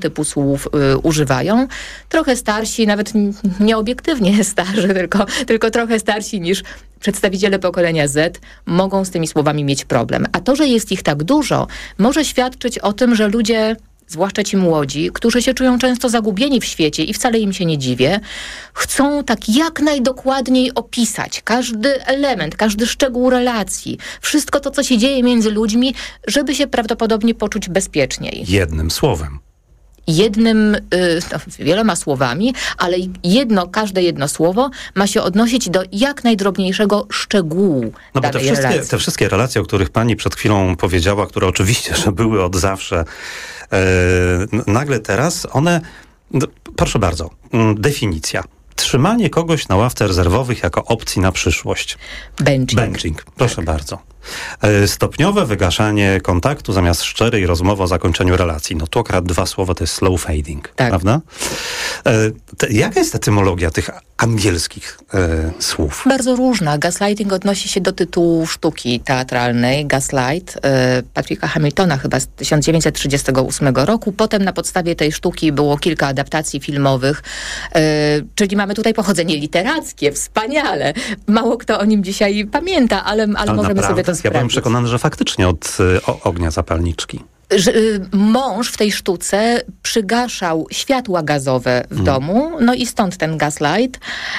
typu słów używają. Trochę starsi, nawet nie obiektywnie starzy, tylko trochę starsi niż przedstawiciele pokolenia Z mogą z tymi słowami mieć problem. A to, że jest ich tak dużo, może świadczyć o tym, że ludzie, zwłaszcza ci młodzi, którzy się czują często zagubieni w świecie i wcale im się nie dziwię, chcą tak jak najdokładniej opisać każdy element, każdy szczegół relacji, wszystko to, co się dzieje między ludźmi, żeby się prawdopodobnie poczuć bezpieczniej. Jednym słowem. Wieloma słowami, ale każde jedno słowo ma się odnosić do jak najdrobniejszego szczegółu danej relacji. Te wszystkie relacje, o których pani przed chwilą powiedziała, które oczywiście, że były od zawsze, nagle teraz one, proszę bardzo, definicja. Trzymanie kogoś na ławce rezerwowych jako opcji na przyszłość. Benching. Proszę bardzo. Stopniowe wygaszanie kontaktu zamiast szczerej rozmowy o zakończeniu relacji. No tu akurat 2 słowa to jest slow fading, prawda? Jaka jest etymologia tych angielskich słów? Bardzo różna. Gaslighting odnosi się do tytułu sztuki teatralnej Gaslight Patricka Hamiltona chyba z 1938 roku. Potem na podstawie tej sztuki było kilka adaptacji filmowych, czyli mamy tutaj pochodzenie literackie, wspaniale. Mało kto o nim dzisiaj pamięta, ale możemy sobie to sprawdzić. Ja byłem przekonany, że faktycznie od ognia zapalniczki. Mąż w tej sztuce przygaszał światła gazowe w domu, no i stąd ten gaslight.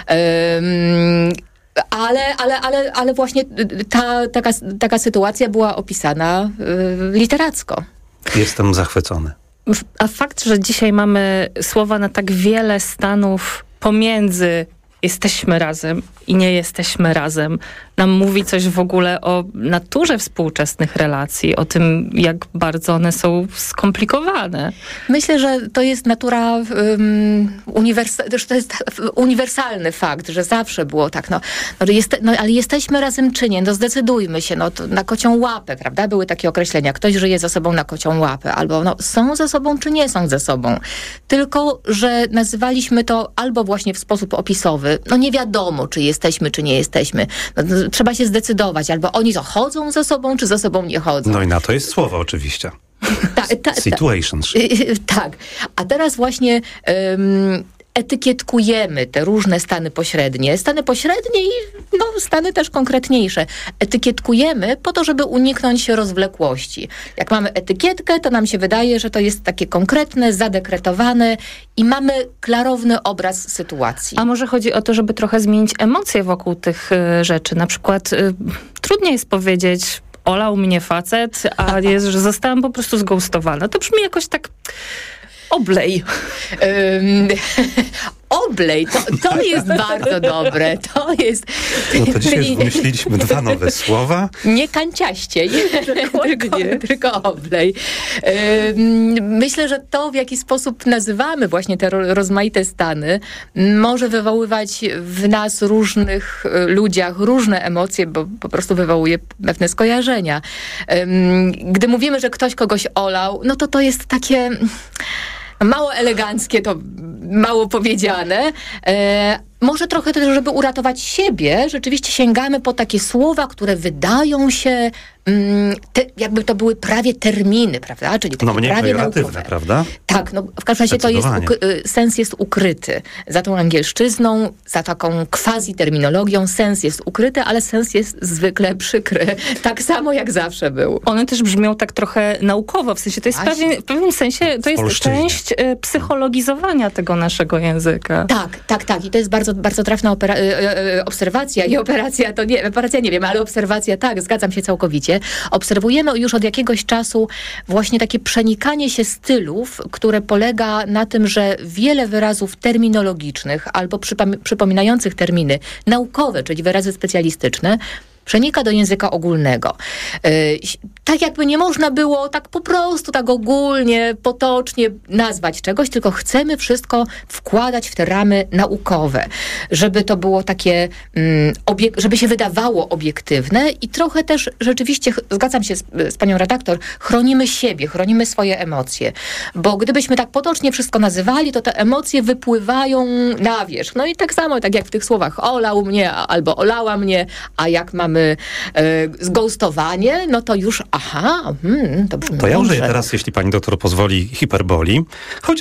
Ale właśnie taka sytuacja była opisana literacko. Jestem zachwycony. A fakt, że dzisiaj mamy słowa na tak wiele stanów pomiędzy jesteśmy razem i nie jesteśmy razem, nam mówi coś w ogóle o naturze współczesnych relacji, o tym, jak bardzo one są skomplikowane. Myślę, że to jest natura, że to jest uniwersalny fakt, że zawsze było tak, ale jesteśmy razem czy nie? No zdecydujmy się, to na kocią łapę, prawda? Były takie określenia, ktoś żyje ze sobą na kocią łapę, albo są ze sobą czy nie są ze sobą. Tylko, że nazywaliśmy to albo właśnie w sposób opisowy, nie wiadomo, czy jesteśmy, czy nie jesteśmy. Trzeba się zdecydować, albo oni to chodzą ze sobą, czy ze sobą nie chodzą. No i na to jest słowo oczywiście. Situations. Tak. A teraz właśnie etykietkujemy te różne stany pośrednie. Stany pośrednie i stany też konkretniejsze. Etykietkujemy po to, żeby uniknąć rozwlekłości. Jak mamy etykietkę, to nam się wydaje, że to jest takie konkretne, zadekretowane i mamy klarowny obraz sytuacji. A może chodzi o to, żeby trochę zmienić emocje wokół tych rzeczy? Na przykład trudniej jest powiedzieć, olał mnie facet, a jest, że zostałam po prostu zgoustowana. To brzmi jakoś tak... Oblej. Oblej, to jest bardzo dobre. To jest... No to dzisiaj wymyśliliśmy 2 nowe słowa. Nie kanciaściej, tylko oblej. Myślę, że to, w jaki sposób nazywamy właśnie te rozmaite stany, może wywoływać w nas różnych ludziach różne emocje, bo po prostu wywołuje pewne skojarzenia. Gdy mówimy, że ktoś kogoś olał, to jest takie... Mało eleganckie, to mało powiedziane. Może trochę też, żeby uratować siebie, rzeczywiście sięgamy po takie słowa, które wydają się, jakby to były prawie terminy, prawda? Czyli takie mniej prawie pejoratywne, naukowe. Prawda? Tak, w każdym razie sens jest ukryty. Za tą angielszczyzną, za taką quasi-terminologią sens jest ukryty, ale sens jest zwykle przykry. Tak samo jak zawsze był. One też brzmią tak trochę naukowo, w sensie to jest w pewnym sensie, to jest część psychologizowania tego naszego języka. Tak. I to jest bardzo, bardzo trafna obserwacja. I operacja to nie, operacja nie wiem, ale obserwacja tak, zgadzam się całkowicie. Obserwujemy już od jakiegoś czasu właśnie takie przenikanie się stylów, które polega na tym, że wiele wyrazów terminologicznych albo przypominających terminy naukowe, czyli wyrazy specjalistyczne, przenika do języka ogólnego. Tak jakby nie można było tak po prostu, tak ogólnie, potocznie nazwać czegoś, tylko chcemy wszystko wkładać w te ramy naukowe, żeby to było takie, żeby się wydawało obiektywne i trochę też rzeczywiście, zgadzam się z panią redaktor, chronimy siebie, chronimy swoje emocje, bo gdybyśmy tak potocznie wszystko nazywali, to te emocje wypływają na wierzch. No i tak samo, tak jak w tych słowach olał mnie albo olała mnie, a jak mamy mamy zgoustowanie, no to już to brzmi To ja użyję mądrze. teraz, jeśli pani doktor pozwoli, hiperboli.